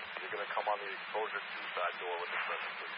You're going to come on the exposure 2 side door with the present, please.